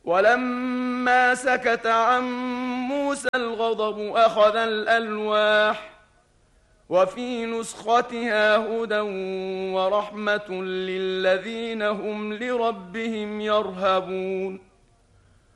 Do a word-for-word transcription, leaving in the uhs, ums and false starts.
ولما سكت عن موسى الغضب أخذ الألواح وفي نسختها هدى ورحمة للذين هم لربهم يرهبون